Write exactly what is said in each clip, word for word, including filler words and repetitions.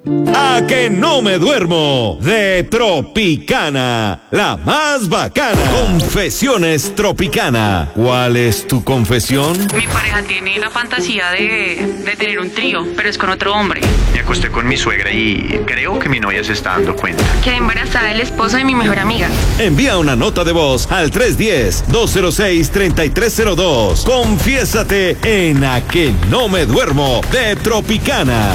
A que no me duermo, de Tropicana, la más bacana. Confesiones Tropicana. ¿Cuál es tu confesión? Mi pareja tiene la fantasía de, de tener un trío, pero es con otro hombre. Me acosté con mi suegra y creo que mi novia se está dando cuenta. Quedé embarazada del esposo de mi mejor amiga. Envía una nota de voz al tres uno cero, dos cero seis, tres tres cero dos. Confiésate en A que no me duermo, de Tropicana.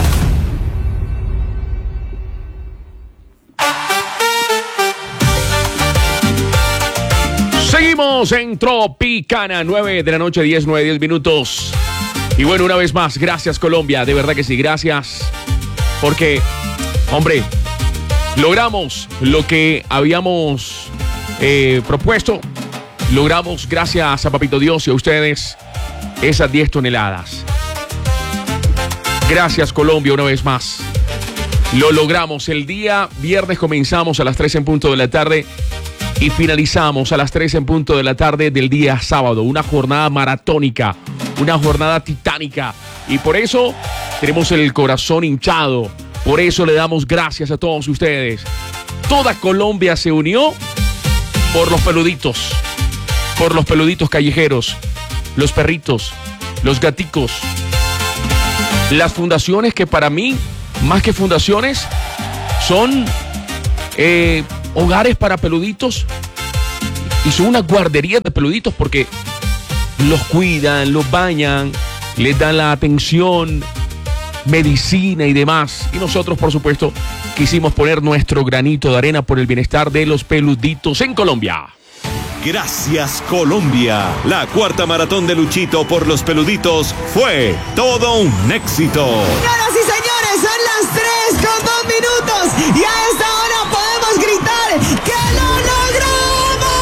Seguimos en Tropicana, nueve de la noche, diez, nueve, diez minutos. Y bueno, una vez más, gracias Colombia, de verdad que sí, gracias. Porque, hombre, logramos lo que habíamos eh, propuesto. Logramos, gracias a Papito Dios y a ustedes, esas diez toneladas. Gracias Colombia, una vez más. Lo logramos. El día viernes comenzamos a las tres en punto de la tarde. Y finalizamos a las tres en punto de la tarde del día sábado. Una jornada maratónica, una jornada titánica. Y por eso tenemos el corazón hinchado. Por eso le damos gracias a todos ustedes. Toda Colombia se unió por los peluditos. Por los peluditos callejeros. Los perritos. Los gaticos. Las fundaciones que para mí, más que fundaciones, son... Eh, hogares para peluditos y son una guardería de peluditos porque los cuidan, los bañan, les dan la atención, medicina y demás. Y nosotros, por supuesto, quisimos poner nuestro granito de arena por el bienestar de los peluditos en Colombia. Gracias Colombia. La cuarta maratón de Luchito por los peluditos fue todo un éxito. Señoras y señores, son las tres con dos minutos y a esta hora podemos gritar que lo logramos.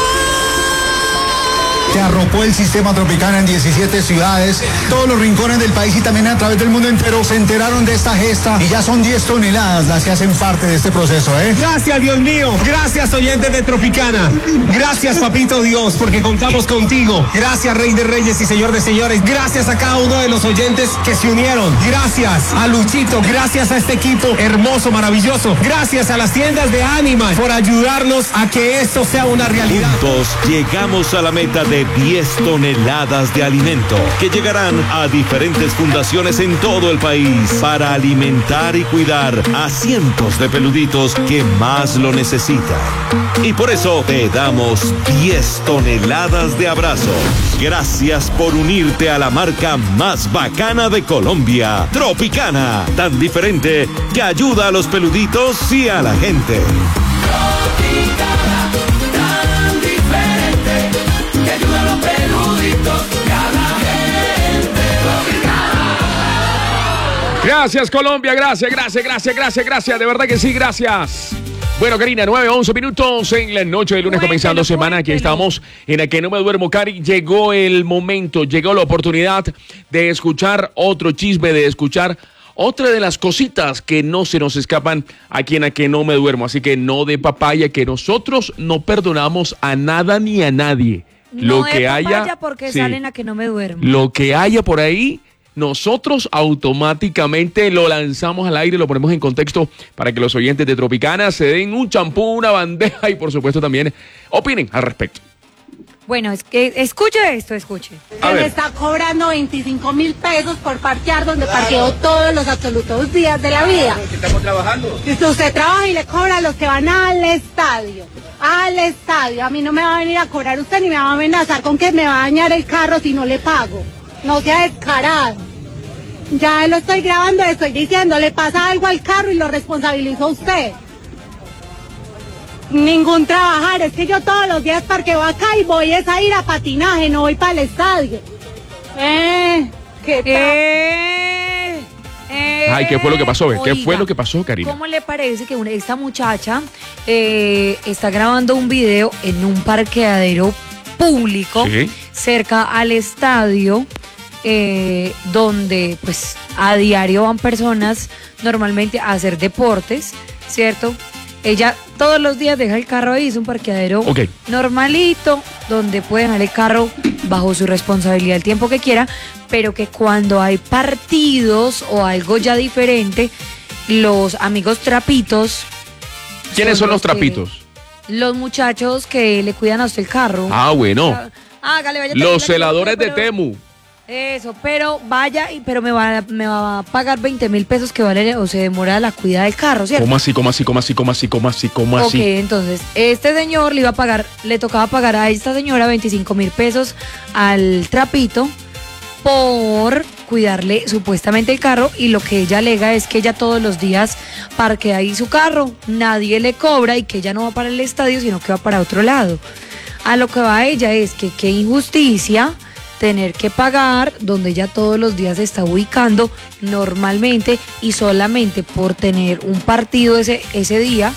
Se arropó el sistema Tropicana en diecisiete ciudades, todos los rincones del país y también a través del mundo entero se enteraron de esta gesta y ya son diez toneladas las que hacen parte de este proceso, ¿eh? Gracias, Dios mío. Gracias, oyentes de Tropicana. Gracias, Papito Dios, porque contamos contigo. Gracias, Rey de Reyes y Señor de Señores. Gracias a cada uno de los oyentes que se unieron. Gracias a Luchito. Gracias a este equipo hermoso, maravilloso. Gracias a las tiendas de Animal por ayudarnos a que esto sea una realidad. Juntos llegamos a la meta de diez toneladas de alimento que llegarán a diferentes fundaciones en todo el país para alimentar y cuidar a cientos de peluditos que más lo necesitan. Y por eso te damos diez toneladas de abrazos. Gracias por unirte a la marca más bacana de Colombia, Tropicana, tan diferente que ayuda a los peluditos y a la gente. Tropicana, tan diferente que ayuda a los peluditos y a la gente. Tropicana. Gracias Colombia, gracias, gracias, gracias, gracias, gracias, de verdad que sí, gracias. Bueno, Karina, nueve, once minutos en la noche de lunes, cuéntelo, comenzando semana. Aquí estamos en A que no me duermo, Cari. Llegó el momento, llegó la oportunidad de escuchar otro chisme, de escuchar otra de las cositas que no se nos escapan aquí en A que no me duermo. Así que no de papaya, que nosotros no perdonamos a nada ni a nadie. No lo de que papaya haya, porque sí, salen A que no me duermo. Lo que haya por ahí, nosotros automáticamente lo lanzamos al aire, lo ponemos en contexto para que los oyentes de Tropicana se den un champú, una bandeja y por supuesto también opinen al respecto. Bueno, es que escuche esto, escuche. Que me está cobrando veinticinco mil pesos por parquear donde parqueo todos los absolutos días de la vida. Estamos trabajando. Si usted trabaja y le cobra a los que van al estadio, al estadio, a mí no me va a venir a cobrar usted ni me va a amenazar con que me va a dañar el carro si no le pago. No sea descarado. Ya lo estoy grabando, le estoy diciendo, le pasa algo al carro y lo responsabilizó usted. Ningún trabajar, es que yo todos los días parqueo acá y voy es a ir a patinaje, no voy para el estadio. Eh, ¿qué tal? Eh, eh, Ay, ¿qué fue lo que pasó? ¿Qué oiga, fue lo que pasó, Karina? ¿Cómo le parece que una, esta muchacha eh, está grabando un video en un parqueadero público, ¿sí?, cerca al estadio, eh, donde pues a diario van personas normalmente a hacer deportes, ¿cierto? Ella todos los días deja el carro ahí, es un parqueadero okay, normalito, donde puede dejar el carro bajo su responsabilidad el tiempo que quiera, pero que cuando hay partidos o algo ya diferente, los amigos trapitos. ¿Quiénes son los que- trapitos? Los muchachos que le cuidan a usted el carro. Ah, bueno. Hágale, vaya, Los tranquila, celadores de pero- Temu. Eso, pero vaya, y pero me va, a- me va a pagar veinte mil pesos que vale o se demora la cuida del carro, ¿cierto? ¿Cómo así, cómo así, cómo así, cómo así, cómo así, cómo Ok, así? entonces, este señor le iba a pagar, le tocaba pagar a esta señora veinticinco mil pesos al trapito por cuidarle supuestamente el carro, y lo que ella alega es que ella todos los días parquea ahí su carro, nadie le cobra y que ella no va para el estadio, sino que va para otro lado. A lo que va ella es que qué injusticia tener que pagar donde ella todos los días se está ubicando normalmente, y solamente por tener un partido ese, ese día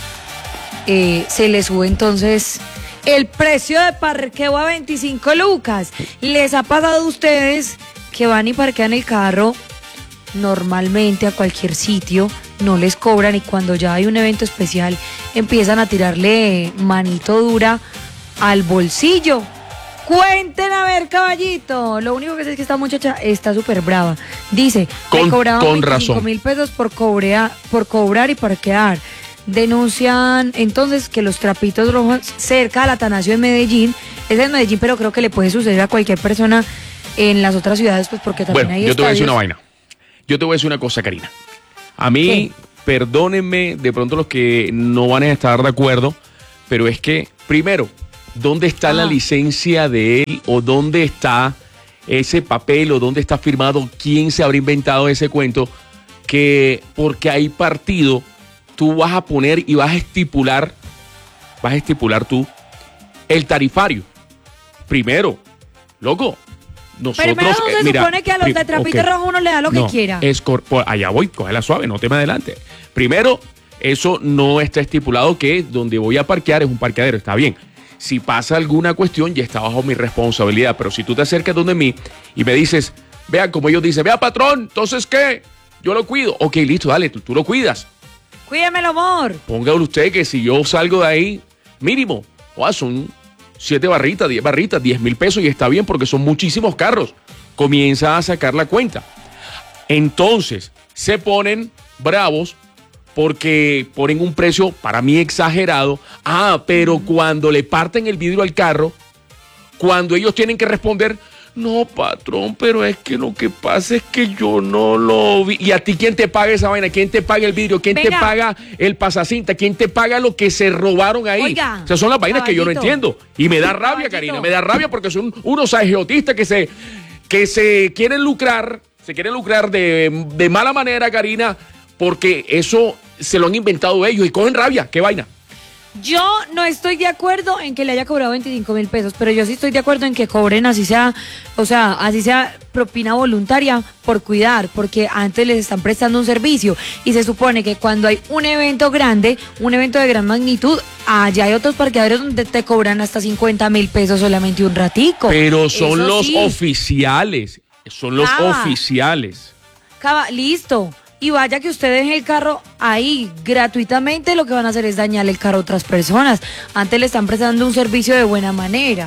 eh, se le sube entonces el precio de parqueo a veinticinco lucas. ¿Les ha pasado a ustedes que van y parquean el carro normalmente a cualquier sitio, no les cobran, y cuando ya hay un evento especial empiezan a tirarle manito dura al bolsillo? Cuenten a ver, caballito. Lo único que sé es que esta muchacha está súper brava. Dice, Con- me cobraban con veinticinco razón. mil pesos por, cobrea- por cobrar y parquear. Denuncian entonces que los trapitos rojos cerca del Atanasio en Medellín, es en Medellín, pero creo que le puede suceder a cualquier persona en las otras ciudades, pues porque también Bueno, hay yo te voy a decir una estadios. vaina. Yo te voy a decir una cosa, Karina. A mí, perdónenme de pronto los que no van a estar de acuerdo, pero es que, primero, ¿dónde está la licencia de él, o dónde está ese papel, o dónde está firmado? ¿Quién se habrá inventado ese cuento? Que porque hay partido, tú vas a poner y vas a estipular, vas a estipular tú el tarifario. Primero, loco, nosotros... Primero se eh, mira, supone que a los pri- de trapito ok. rojo uno le da lo No, que quiera. es cor- por allá voy, cógela suave, no te me adelante. Primero, eso no está estipulado que donde voy a parquear es un parqueadero, está bien. Si pasa alguna cuestión, ya está bajo mi responsabilidad. Pero si tú te acercas donde mí y me dices, vea, como ellos dicen, vea, patrón, entonces, ¿qué? Yo lo cuido. Ok, listo, dale, tú, tú lo cuidas. Cuídamelo, amor. Póngale usted que si yo salgo de ahí, mínimo, oh, son siete barritas, diez barritas, diez mil pesos, y está bien porque son muchísimos carros. Comienza a sacar la cuenta. Entonces, se ponen bravos porque ponen un precio para mí exagerado. Ah, pero cuando le parten el vidrio al carro, cuando ellos tienen que responder, no, patrón, pero es que lo que pasa es que yo no lo vi. ¿Y a ti quién te paga esa vaina? ¿Quién te paga el vidrio? ¿Quién Venga. te paga el pasacinta? ¿Quién te paga lo que se robaron ahí? Oiga, o sea, son las vainas que yo no caballito. entiendo. Y me da rabia, Caballito. Karina, me da rabia porque son unos agiotistas que se, que se quieren lucrar, se quieren lucrar de, de mala manera, Karina, porque eso se lo han inventado ellos y cogen rabia. ¿Qué vaina? Yo no estoy de acuerdo en que le haya cobrado veinticinco mil pesos, pero yo sí estoy de acuerdo en que cobren así sea, o sea, así sea propina voluntaria por cuidar, porque antes les están prestando un servicio, y se supone que cuando hay un evento grande, un evento de gran magnitud, allá hay otros parqueaderos donde te cobran hasta cincuenta mil pesos solamente un ratico. Pero son Eso los sí. oficiales, son los Ah. oficiales. Caba- listo. Y vaya que usted deje el carro ahí gratuitamente, lo que van a hacer es dañarle el carro a otras personas. Antes le están prestando un servicio de buena manera.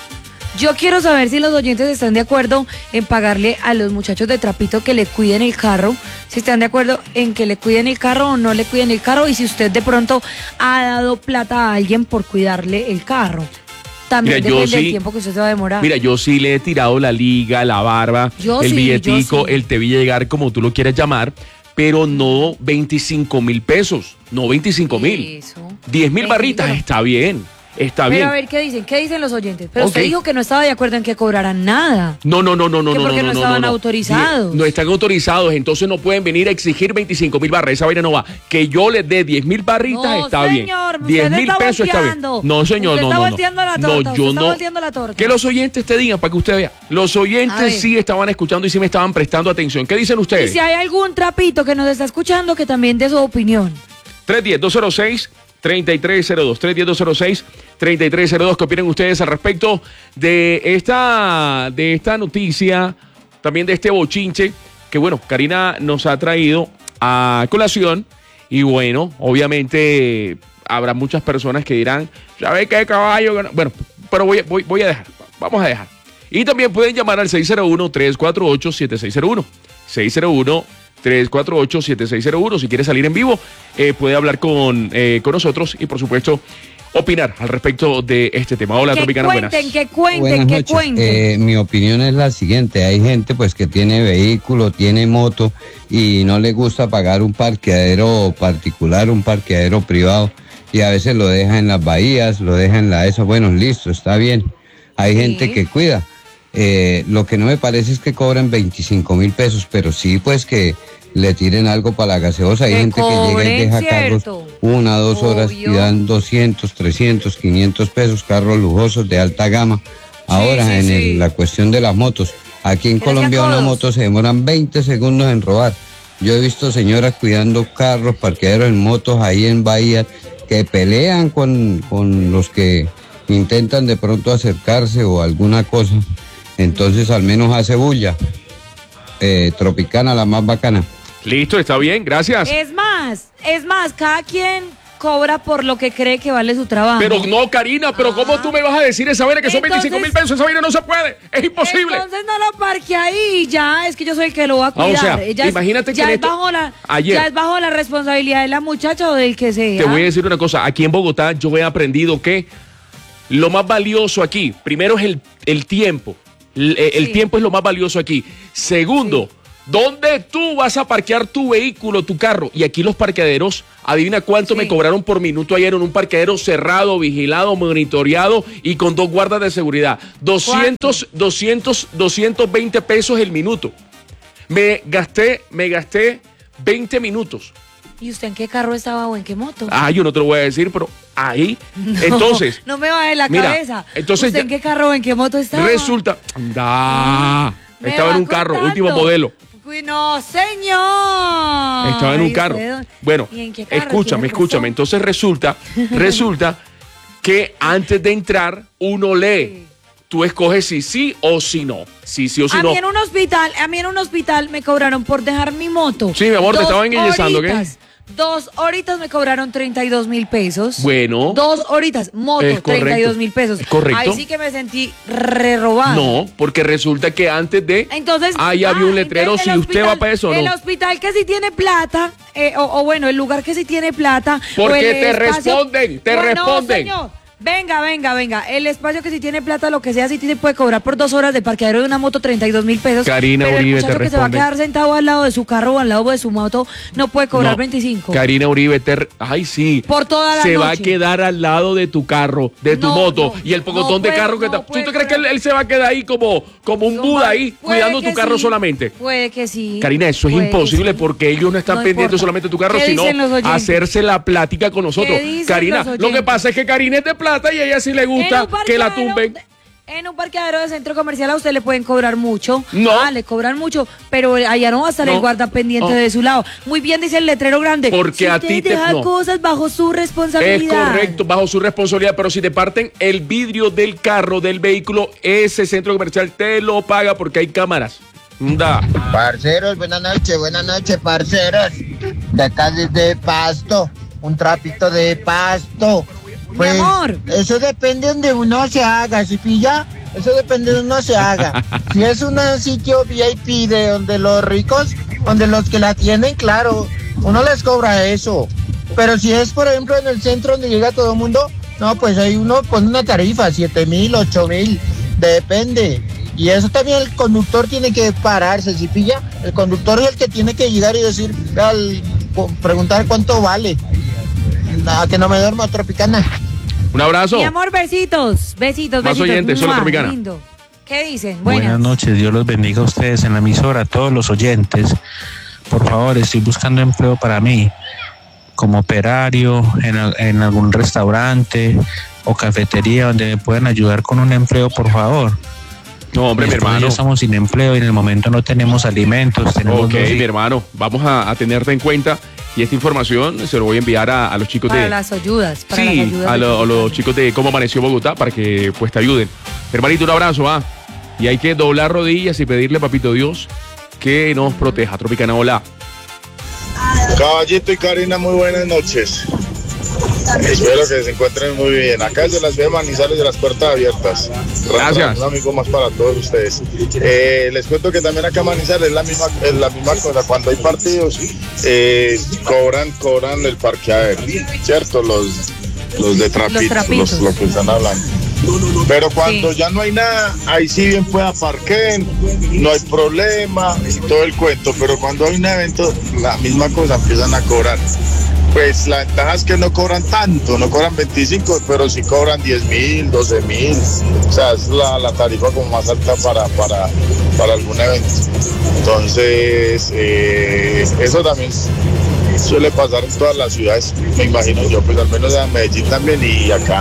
Yo quiero saber si los oyentes están de acuerdo en pagarle a los muchachos de trapito que le cuiden el carro, si están de acuerdo en que le cuiden el carro o no le cuiden el carro, y si usted de pronto ha dado plata a alguien por cuidarle el carro. También Mira, yo depende del sí- tiempo que usted se va a demorar. Mira, yo sí le he tirado la liga, la barba, Yo el sí, billetico, yo sí. el te vi llegar, como tú lo quieras llamar, pero no veinticinco mil pesos, no veinticinco mil. Eso. diez mil Ven, barritas, dígalo. está bien, está Pero bien. a ver qué dicen, qué dicen los oyentes. Pero Ok. usted dijo que no estaba de acuerdo en que cobraran nada. No, no, no, no, no, Que no, porque no, no no, estaban no, no. autorizados. Die- No están autorizados, entonces no pueden venir a exigir veinticinco mil barras. Esa vaina no va. Que yo les dé diez mil barritas No, está señor, bien. diez usted mil está pesos está bien. volteando. No, señor, Usted no, está no, no. volteando la No, torta, yo usted está no. volteando la torta. Que los oyentes te digan para que usted vea. Los A oyentes ver. sí estaban escuchando y sí me estaban prestando atención. ¿Qué dicen Y ustedes? si hay algún trapito que nos está escuchando, que también dé su opinión. tres uno cero, dos cero seis, tres tres cero dos. tres uno cero, dos cero seis, tres tres cero dos. ¿Qué opinan ustedes al respecto de esta, de esta noticia, también de este bochinche que, bueno, Karina nos ha traído a colación? Y bueno, obviamente habrá muchas personas que dirán, ¿sabe qué caballo? Bueno, pero voy, voy, voy a dejar, vamos a dejar. Y también pueden llamar al seis cero uno, tres cuatro ocho, siete seis cero uno. seis cero uno, tres cuatro ocho, siete seis cero uno. Si quiere salir en vivo, eh, puede hablar con, eh, con nosotros y, por supuesto, opinar al respecto de este tema. Hola, que Tropicana, cuenten, buenas. que cuenten, Buenas que noches. cuenten. Eh, mi opinión es la siguiente: hay gente pues que tiene vehículo, tiene moto y no le gusta pagar un parqueadero particular, un parqueadero privado, y a veces lo deja en las bahías, lo deja en la esa. Bueno, listo, está bien. Hay Sí. gente que cuida. Eh, lo que no me parece es que cobren veinticinco mil pesos, pero sí pues que le tiren algo para la gaseosa. Hay Que gente que llega y deja cobren, carros cierto. una, dos horas y Obvio. dan doscientos, trescientos, quinientos pesos, carros lujosos de alta gama. Ahora, sí, en el- sí. la cuestión de las motos, aquí en Gracias Colombia a una todos. moto se demoran veinte segundos en robar. Yo he visto señoras cuidando carros, parqueaderos en motos ahí en Bahía, que pelean con, con los que intentan de pronto acercarse o alguna cosa. Entonces al menos hace bulla. Eh, Tropicana, la más bacana. Listo, está bien, gracias. Es más, es más, cada quien cobra por lo que cree que vale su trabajo. Pero no, Karina, pero ¿cómo tú me vas a decir esa vaina que son Entonces- veinticinco mil pesos? Esa vaina no se puede, es imposible. Entonces no lo parque ahí, ya, es que yo soy el que lo va a Ah, o cuidar. sea, ya es- imagínate que ya en es esto- bajo la, ayer- ya es bajo la responsabilidad de la muchacha o del que sea. Te voy a decir una cosa, aquí en Bogotá yo he aprendido que lo más valioso aquí, primero es el, el tiempo. El, el Sí. tiempo es lo más valioso aquí. Segundo, ¿dónde tú vas a parquear tu vehículo, tu carro? Y aquí los parqueaderos, adivina cuánto Sí. me cobraron por minuto ayer en un parqueadero cerrado, vigilado, monitoreado y con dos guardas de seguridad. doscientos, doscientos, doscientos veinte pesos el minuto. Me gasté, me gasté veinte minutos. ¿Y usted en qué carro estaba o en qué moto? Ah, yo no te lo voy a decir, pero ahí. No, Entonces, no me va de la mira, cabeza. entonces ¿Usted ya- en qué carro o en qué moto estaba? resulta. Anda. Me Estaba en va un carro, contando. último modelo. Uy, no, señor. Estaba en un ¿Y carro. usted dónde- Bueno, ¿Y en qué carro? escúchame, ¿Tiene escúchame. razón? Entonces resulta, resulta que antes de entrar uno lee. Tú escoges si sí o si no. Si sí o si a no. mí en un hospital, a mí en un hospital me cobraron por dejar mi moto. Sí, mi amor, te Dos estaban enyesando, ¿qué? horitas. Dos horitas me cobraron treinta y dos mil pesos. Bueno. Dos horitas, moto, Es correcto. treinta y dos mil pesos. Es correcto. Ahí sí que me sentí re robada. No, porque resulta que antes de. Entonces, ahí había ah, un letrero entonces si el usted hospital- va para eso o no. El hospital que sí tiene plata, eh, o, o bueno, el lugar que sí tiene plata. Porque o el te espacio- responden, te Bueno, responden. señor. Venga, venga, venga. El espacio que si tiene plata, lo que sea, sí te puede cobrar por dos horas de parqueadero de una moto treinta y dos mil pesos. Karina pero Uribe el te muchacho que se va a responde. quedar sentado al lado de su carro o al lado de su moto no puede cobrar No. veinticinco. Karina Uribe, te... ay sí. Por toda la Se va a noche. quedar al lado de tu carro, de tu No, moto no, y el pocotón no de puede, carro que no está. ¿Tú puede te crees que él, cobrar. él se va a quedar ahí como, como un No, Buda ahí, puede cuidando tu que carro sí, solamente? Puede que sí. Karina, eso es puede que imposible sí. porque ellos no están No pendientes importa. solamente de tu carro, ¿Qué sino dicen los oyentes? hacerse la plática con nosotros. ¿Qué dicen Karina, los lo que oyentes? pasa es que Karina es de plata y a ella sí le gusta En un que la parqueadero- tumben. En un parqueadero de centro comercial a usted le pueden cobrar mucho. No. Ah, le cobran mucho, pero allá no va a estar No. el guarda pendiente No. de su lado. Muy bien dice el letrero grande. Porque si a usted ti te- deja no. cosas bajo su Es responsabilidad. correcto, bajo su responsabilidad, pero si te parten el vidrio del carro, del vehículo, ese centro comercial te lo paga porque hay cámaras. Da. Parceros, buenas noches, buenas noches, parceros. De acá desde Pasto, un trapito de Pasto. Pues, Mi amor. eso depende de donde uno se haga, ¿sí pilla? Eso depende de donde uno se haga. Si es un sitio V I P de donde los ricos, donde los que la tienen, claro, uno les cobra eso. Pero si es, por ejemplo, en el centro donde llega todo el mundo, no, pues ahí uno pone una tarifa, siete mil, ocho mil, depende. Y eso también el conductor tiene que pararse, ¿sí pilla? El conductor es el que tiene que llegar y decir, al, preguntar cuánto vale. Nada, que no me duerma, Tropicana. Un abrazo. Mi amor, besitos, besitos, Más besitos. oyentes, solo ¡Mua! Tropicana. Lindo. ¿Qué dicen? Buenas Buenas. noches, Dios los bendiga a ustedes en la emisora, a todos los oyentes. Por favor, estoy buscando empleo para mí, como operario en, al- en algún restaurante o cafetería donde me puedan ayudar con un empleo, por favor. No, hombre, mi Después hermano. Ya estamos sin empleo y en el momento no tenemos alimentos. Tenemos Ok, dos mi hermano, vamos a, a tenerte en cuenta y esta información se lo voy a enviar a, a los chicos Para de... las ayudas. Para las Sí, ayudas a, de lo- a los Tropicana. chicos de Cómo Amaneció Bogotá para que pues te ayuden. Hermanito, un abrazo, va. Y hay que doblar rodillas y pedirle, papito Dios, que nos proteja. Tropicana, hola. Caballito y Karina, muy buenas noches. Espero que se encuentren muy bien. Acá desde la ciudad de Manizales, de las puertas abiertas. Gracias. Un amigo más para todos ustedes. Eh, les cuento que también acá en Manizales es la misma, es la misma cosa. Cuando hay partidos, eh, cobran, cobran el parqueadero, ¿cierto? Los, los de trapitos, los, trapitos. los, los que están hablando. Pero cuando sí. ya no hay nada, ahí sí bien pueda parqueen, no hay problema y todo el cuento. Pero cuando hay un evento, la misma cosa, empiezan a cobrar. Pues la ventaja es que no cobran tanto, no cobran veinticinco, pero sí cobran diez mil, doce mil. O sea, es la, la tarifa como más alta para, para, para algún evento. Entonces, eh, eso también suele pasar en todas las ciudades, me imagino yo, pues al menos en Medellín también y acá.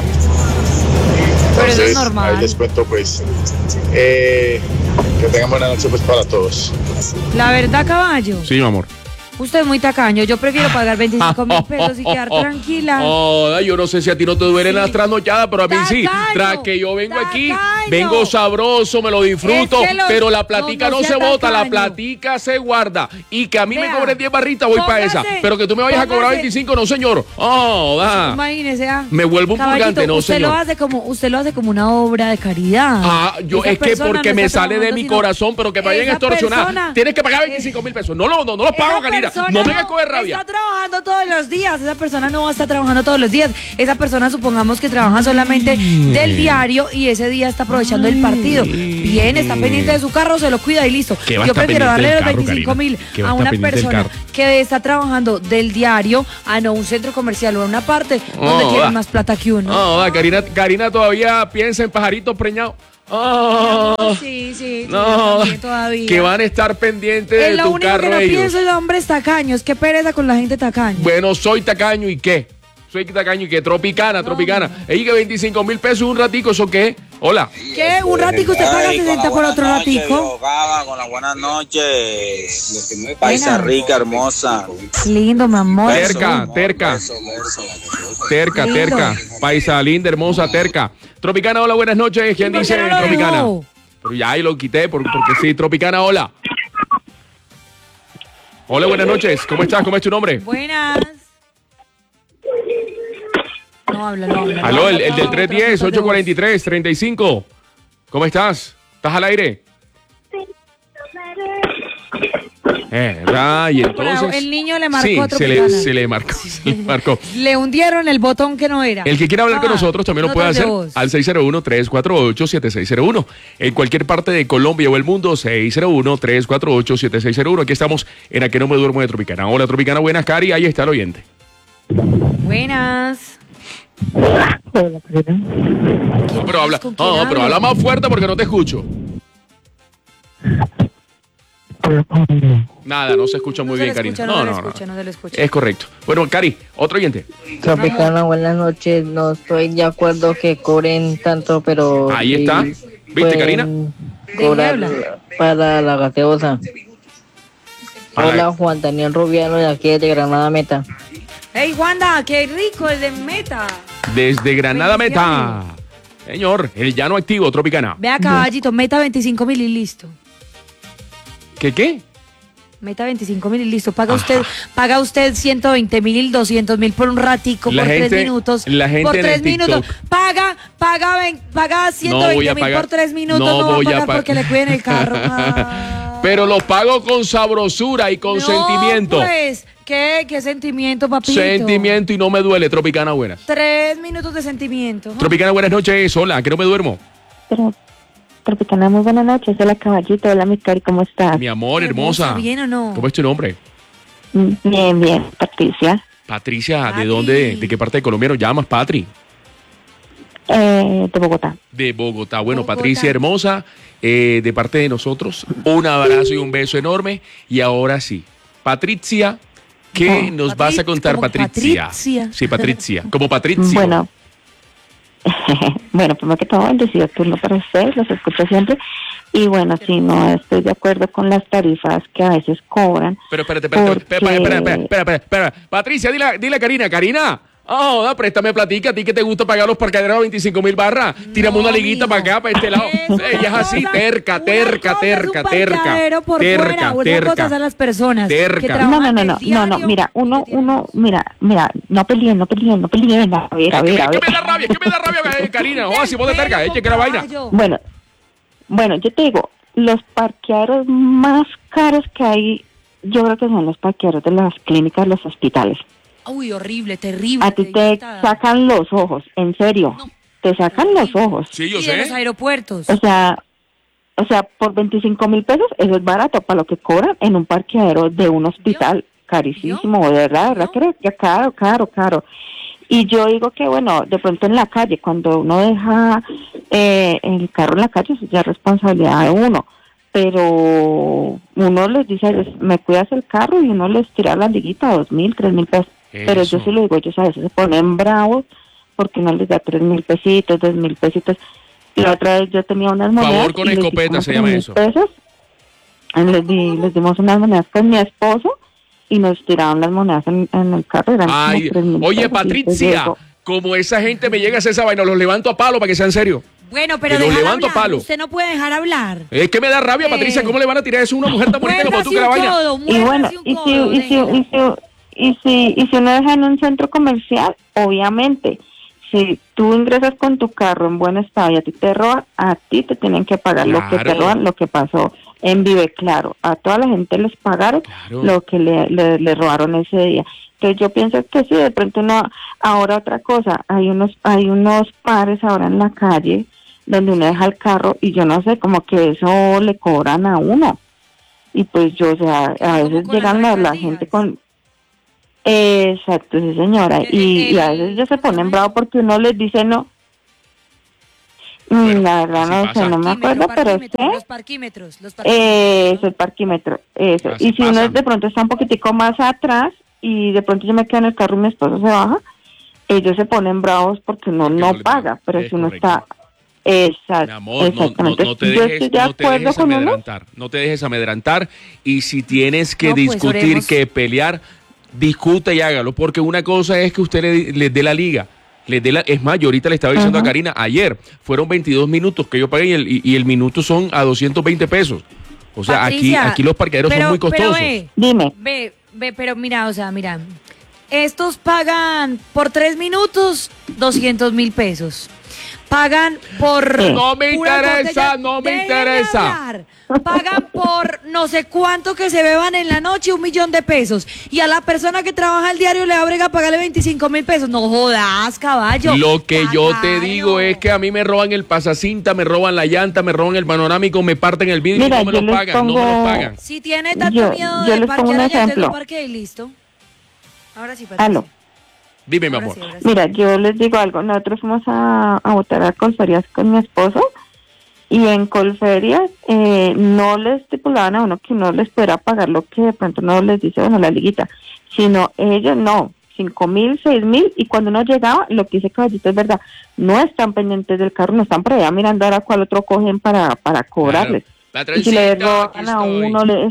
Pero Entonces, eso es normal. Ahí les cuento pues, eh, que tengan buena noche pues para todos. La verdad, caballo. Sí, mi amor. Usted es muy tacaño, yo prefiero pagar veinticinco mil pesos y quedar tranquila. Oh, yo no sé si a ti no te duelen sí. las trasnochadas, pero a mí tacaño, sí. Tras que yo vengo tacaño. aquí, vengo sabroso, me lo disfruto, es que los, pero la platica no, no, no se bota, la platica se guarda. Y que a mí Vea, me cobren diez barritas, voy para esa. Pero que tú me vayas póngase. a cobrar veinticinco, no señor. Oh, da. Imagínese, ah. Me vuelvo un purgante, no usted señor. Lo hace como, usted lo hace como una obra de caridad. Ah, yo Esa es que porque me sale de mi corazón, pero que me vayan a extorsionar. Tienes que pagar veinticinco mil pesos. No los no, no los pago, Karina. No me hagas coger rabia. Está trabajando todos los días. Esa persona no va a estar trabajando todos los días. Esa persona supongamos que trabaja solamente del diario y ese día está aprovechando el partido. Bien, está pendiente de su carro, se lo cuida y listo. Yo prefiero darle los veinticinco mil a una persona que está trabajando del diario a no un centro comercial o a una parte donde oh, tiene más plata que uno. Oh, oh. Karina, Karina todavía piensa en pajaritos preñados. Oh, no, sí, sí, no, sí todavía. Que van a estar pendientes de tu carro. Lo único que no ellos. pienso es hombres tacaños. Qué pereza con la gente tacaña. Bueno, soy tacaño y qué. Soy tacaño y qué. Tropicana, no, tropicana. Ey, que veinticinco mil pesos un ratico, ¿eso qué? Hola. ¿Qué? ¿Un ratico usted paga sesenta por otro noches, ratico? Gaba, con las buenas noches. Paisa rica, hermosa. Lindo, mi amor. Terca, amor, terca. Beso, beso. Terca, Lindo. terca. Paisa linda, hermosa, terca. Tropicana, hola, buenas noches. ¿Quién dice no Tropicana? Dejó? Pero ya ahí lo quité por, porque sí, Tropicana, hola. Hola, buenas noches. ¿Cómo estás? ¿Cómo es tu nombre? Buenas. No habla, no habla. Aló, el, el del tres diez, ocho cuarenta y tres, treinta y cinco. ¿Cómo estás? ¿Estás al aire? Eh, ¿verdad? Y entonces... El niño le marcó sí, otro se le, se le marcó, se le marcó. Le hundieron el botón que no era. El que quiera hablar ah, con nosotros también lo puede hacer al seis cero uno, tres cuatro ocho, siete seis cero uno. En cualquier parte de Colombia o el mundo, seis cero uno, tres cuatro ocho, siete seis cero uno. Aquí estamos en A Que No Me Duermo de Tropicana. Hola, Tropicana, buenas, Cari. Ahí está el oyente. Buenas. Hola, no, pero habla, no, pero habla más fuerte porque no te escucho. Nada, no se escucha muy no bien, Karina. No, no, no, no, no, escucha, no. no se le escucha. Es correcto. Bueno, Cari, otro oyente. Tropicana, buenas noches. No estoy de acuerdo que cobren tanto, pero... Ahí está. ¿Viste, Karina? Cobrar para la gaseosa. Hola, Juan Daniel Rubiano, de aquí de Granada Meta. ¡Hey, Wanda! ¡Qué rico el de Meta! Desde Granada Meta. Señor, el llano activo, Tropicana. Vea, caballito, Meta veinticinco mil y listo. ¿Qué qué? Meta veinticinco mil y listo. Paga usted, paga usted ciento veinte mil, doscientos mil por un ratico, la por gente, tres minutos. La gente por tres minutos. TikTok. Paga, paga, ven, paga ciento veinte mil por tres minutos. No, no voy a pagar pa porque le cuiden el carro. Ah. Pero lo pago con sabrosura y con no, sentimiento. Pues, ¿qué? ¿Qué sentimiento, papito? Sentimiento y no me duele, Tropicana, buenas. Tres minutos de sentimiento. ¿No? Tropicana, buenas noches. Hola, que no me duermo. Pero... Tropicana, muy buenas noches. Hola, caballito. Hola, mi Cari, ¿cómo estás? Mi amor, hermosa. ¿Bien o no? ¿Cómo es tu nombre? Bien, bien. Patricia. Patricia, Patri. ¿de dónde? ¿De qué parte de Colombia nos llamas, Patri? Eh, de Bogotá. De Bogotá. Bueno, Bogotá. Patricia, hermosa, eh, de parte de nosotros, un abrazo y un beso enorme. Y ahora sí, Patricia, ¿qué no. nos Patri vas a contar, Patricia? Patricia? Sí, Patricia. Como Patricia. Bueno. Bueno, primero que todo, bendecido turno para ustedes, los escucho siempre. Y bueno, sí, no estoy de acuerdo con las tarifas que a veces cobran. Pero espérate, espérate, porque... espera, espera, espera, espera, espera, espera. Patricia, dile, dile a Karina, Karina, Oh, da, préstame platica, a ti que te gusta pagar los parqueaderos a veinticinco mil barras. Tírame una liguita para acá, para este lado. Ella es así, terca, terca, terca, terca. Por terca, fuera, terca. Una cosa a las personas Terca. que No, trabajan no, no, el no, no, no, mira, uno, uno, mira, mira, no peleen, no peleen, no peleen, a ver, a ver, a ver. ¿Qué me da rabia? ¿Qué me da rabia, eh, Karina? Oh, si vos de terca, eche que la vaina. Bueno, bueno, yo te digo, los parqueaderos más caros que hay, yo creo que son los parqueaderos de las clínicas, los hospitales. Uy, horrible, terrible. A ti te sacan los ojos, en serio, te sacan los ojos. Sí, yo Y de sé. los aeropuertos. O sea, o sea, por veinticinco mil pesos, eso es barato para lo que cobran en un parqueadero de un hospital, carísimo, de verdad, de verdad que es caro, caro, caro. Y yo digo que, bueno, de pronto en la calle, cuando uno deja eh, el carro en la calle, eso ya es responsabilidad de uno. Pero uno les dice, me cuidas el carro, y uno les tira la liguita, dos mil, tres mil pesos. Eso. Pero yo sí lo digo, ellos a veces se ponen bravos porque no les da tres mil pesitos, dos mil pesitos. La otra vez yo tenía unas monedas. Favor con y les di escopeta como se llama tres mil eso. pesos. Les, di, les dimos unas monedas con mi esposo y nos tiraron las monedas en, en el carro. Eran como Ay, tres mil oye, pesos, y pues Patricia, yo digo, como esa gente me llega a hacer esa vaina, los levanto a palo para que sea en serio. Bueno, pero Que lo dejar levanto hablar. palo. Usted no puede dejar hablar. Es que me da rabia, Eh. Patricia, ¿cómo le van a tirar eso a una mujer tan bonita como tú que la vaina? y bueno, y si, y, si, y, si, y, si, y si uno deja en un centro comercial, obviamente, si tú ingresas con tu carro en buen estado y a ti te roban, a ti te tienen que pagar lo que te Claro. roban, lo que pasó en Vive Claro. A toda la gente les pagaron Claro. lo que le, le, le robaron ese día. Entonces yo pienso que sí, de pronto no. Ahora otra cosa, hay unos hay unos pares ahora en la calle donde uno deja el carro y yo no sé, como que eso le cobran a uno. Y pues yo, o sea, a veces llegan la, la gente con... Exacto, sí señora, y, y a veces ellos se ponen bravos porque uno les dice no. Mm, la verdad no sé, no me acuerdo, pero sé. Los parquímetros, los Eh, eso, el parquímetro, eso. Así Y si pasa. uno de pronto está un poquitico más atrás y de pronto yo me quedo en el carro y mi esposo se baja, ellos se ponen bravos porque uno no, no le paga, pero Es si uno correcto. está... Exacto, Mi amor, no, no, exactamente. no te yo dejes, estoy de no te acuerdo dejes con uno. amedrentar, no te dejes amedrentar, y si tienes que No, pues, discutir, oremos. que pelear, discuta y hágalo, porque una cosa es que usted le, le dé la liga, le dé la, es más, yo ahorita le estaba diciendo Ajá. a Karina, ayer fueron veintidós minutos que yo pagué y el, y, y el minuto son a doscientos veinte pesos, o sea, Patricia, aquí, aquí los parqueaderos pero- son muy pero costosos. ve, Dime. Ve, ve, pero mira, o sea, mira, estos pagan por tres minutos doscientos mil pesos. Pagan por... No me pura interesa, botella- no me Déjeme interesa. hablar. Pagan por no sé cuánto que se beban en la noche, un millón de pesos. Y a la persona que trabaja al diario le abrega pagarle veinticinco mil pesos. No jodas, caballo. Lo que yo te Cagaron. digo es que a mí me roban el pasacinta, me roban la llanta, me roban el panorámico, me parten el vidrio Mira, y no me yo lo les pagan, no me lo pongo- pagan. Si tiene tanto Yo- miedo yo de les pongo un parquear allá, entonces ejemplo. no parquee y listo. Ahora sí, Patricia. Aló. Dime, mi Ahora amor. sí, ahora sí. Mira, yo les digo algo, nosotros fuimos a, a votar a Colferias con mi esposo y en Colferias eh, no les estipulaban a uno que uno les pudiera pagar lo que de pronto no les dice, bueno, la liguita, sino ellos no, cinco mil, seis mil, y cuando uno llegaba, lo que dice Caballito es verdad, no están pendientes del carro, no están por allá mirando ahora cuál otro cogen para, para cobrarles. La Y si le trencita, aquí roban a estoy. uno, les...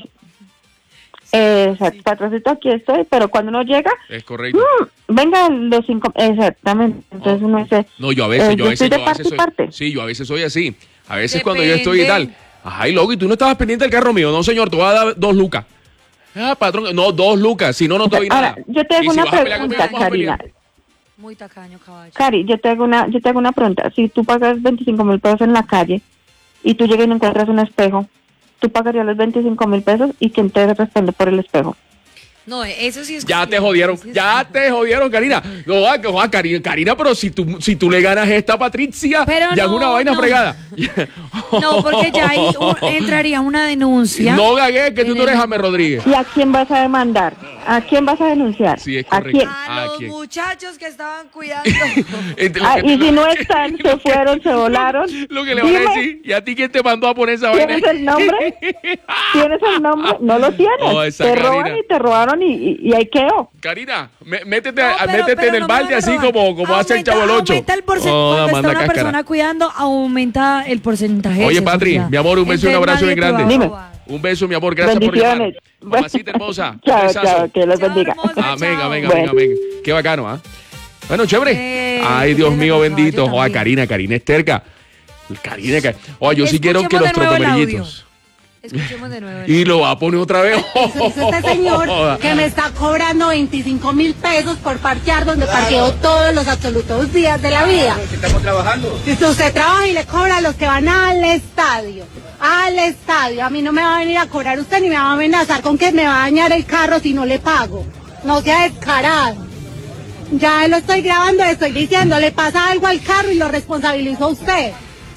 Exacto, patrocito, aquí estoy, pero cuando uno llega, Es correcto. mm, venga los cinco, exactamente, entonces uno dice, No, yo a veces, eh, yo a veces, estoy yo de a veces parte y soy. parte. Sí, yo a veces soy así. A veces cuando yo estoy y Depende. tal. Ay, loco, y tú no estabas pendiente del carro mío. No, señor, te voy a dar dos lucas. Ah, patrón, no, dos lucas, si no, no te doy Ahora, nada. yo te Y hago si una vas a pelear conmigo, pregunta, vamos a pelear. Karina. Muy tacaño, caballo. Cari, yo te hago una, yo te hago una pregunta. Si tú pagas veinticinco mil pesos en la calle y tú llegas y no encuentras un espejo, ¿tú pagarías los veinticinco mil pesos y quién te responde por el espejo? No, eso sí es... Ya te jodieron, ya te jodieron, Karina. No, ah, que joda, Karina, Karina, pero si tú, si tú le ganas a esta Patricia, Pero ya es no, una vaina no. fregada. No, porque ya ahí un- entraría una denuncia. No gagué, que tú en no eres el- James Rodríguez. ¿Y a quién vas a demandar? ¿A quién vas a denunciar? Sí, es ¿A correcto. quién? A ¿A los quién? muchachos que estaban cuidando. Este, lo Ah, que- y si no están, se fueron, se volaron. Lo que le van a Dime, decir, ¿y a ti quién te mandó a poner esa vaina? ¿tienes el nombre? ¿Tienes el nombre? No lo tienes. Oh, esa te roban Karina. y te robaron y, y, y ahí quedó. Karina, me- métete, No, a- pero- métete pero en el no me balde van a así robar. como, como hace el Aumenta- Chavo el Ocho. Aumenta el porcentaje. Oh, Cuando está manda una cáscara. persona cuidando, aumenta el porcentaje. Oye, ese, Patri, Sofía. mi amor, un beso y un Entonces abrazo nadie bien te va a grande. Dime. robar. Un beso, mi amor, gracias por Bendiciones. llamar. Mamacita hermosa. un Chao, besazo. chao, que los Chao, bendiga. hermosa, Amén, chao. amén, amén, Bueno. amén. Qué bacano, ¿ah? Bueno, chévere. Eh, Ay, Dios mío, bendito. Oye, también. Karina, Karina es terca. Karina, Karina. Oye, yo sí quiero que Escuchemos los de nuevo el trocomerillitos. Escuchemos de nuevo. el Y lo va a poner otra vez. Es este señor que me está cobrando veinticinco mil pesos por parquear donde parqueo todos los absolutos días de la vida. Estamos trabajando. Si usted trabaja y le cobra a los que van al estadio, al estadio, a mí no me va a venir a cobrar usted ni me va a amenazar con que me va a dañar el carro si no le pago. No sea descarado. Ya lo estoy grabando, le estoy diciendo, le pasa algo al carro y lo responsabilizó usted.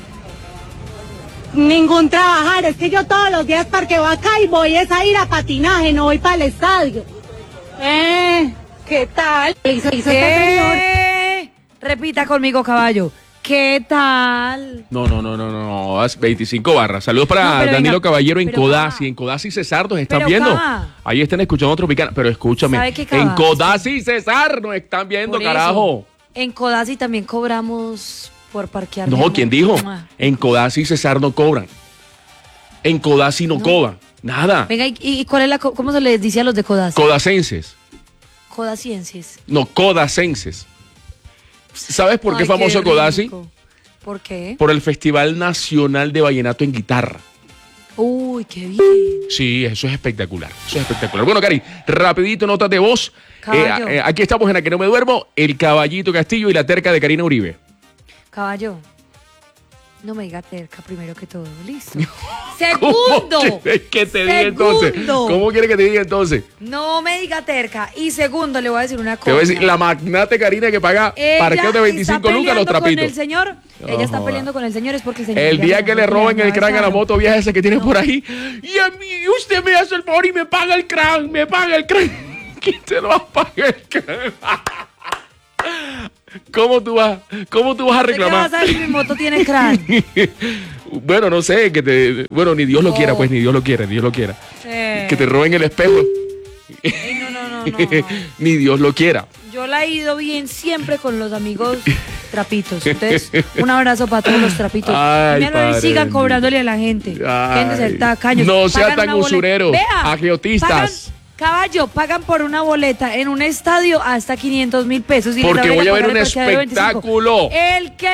Ningún trabajar, es que yo todos los días parqueo acá y voy es a ir a patinaje, no voy para el estadio. Eh, ¿qué tal? Hizo, hizo este señor. ¿Qué? Repita conmigo, caballo. ¿Qué tal? No, no, no, no, no, haz veinticinco barras. Saludos para No, pero Danilo venga, Caballero en pero Codazzi. Cava. En Codazzi Cesar nos están Pero viendo. Cava. Ahí están escuchando Tropicana. Pero escúchame, ¿Sabe qué, Cava? en Codazzi Cesar nos están viendo, Por eso, carajo. En Codazzi también cobramos por parquear. No, ¿quién dijo? En Codazzi Cesar no cobran. En Codazzi no, cobran. Nada. Venga, ¿y, y cuál es la co- cómo se les dice a los de Codazzi? Codacenses. Codacienses. No, codacenses. ¿Sabes por qué Ay, es famoso qué Codazzi? rico. ¿Por qué? Por el Festival Nacional de Vallenato en Guitarra. Uy, qué bien. Sí, eso es espectacular. Eso es espectacular. Bueno, Cari, rapidito, notas de voz. Caballo. Eh, eh, aquí estamos en La Que No Me Duermo, el Caballito Castillo y la terca de Karina Uribe. Caballo, no me diga terca primero que todo. Listo. Segundo. ¿Cómo quieres que te diga entonces? Segundo. ¿Cómo quieres que te diga entonces? No me diga terca. Y segundo, le voy a decir una cosa. Te voy a decir, la magnate Karina que paga Ella parqueo de veinticinco está lucas los peleando con trapitos. el señor. No Ella está joda. peleando con el señor es porque el señor. El ya día se que lo le roben el no, crán a la no. moto vieja ese que tiene por ahí. Y a mí, usted me hace el favor y me paga el crán, me paga el crán. ¿Quién te lo va a pagar el crán? ¿Cómo tú vas, cómo tú vas a ¿De qué reclamar? vas a ver si mi moto tiene crán? Bueno, no sé, que te. Bueno, ni Dios lo quiera, pues ni Dios lo quiera, ni Dios lo quiera. Eh. Que te roben el espejo. Ey, no, no, no, no, no. Ni Dios lo quiera. Yo la he ido bien siempre con los amigos trapitos. Entonces, un abrazo para todos los trapitos. Ay, Y mira, padre sigan bendito. cobrándole a la gente. Dejen de ser tacaños. No sea Pagan tan una boleta. usurero. Vea, Agiotistas. pagan- Caballo, pagan por una boleta en un estadio hasta quinientos mil pesos. Y les Porque obligan voy a ver pagar un el parqueadero veinticinco. espectáculo. El que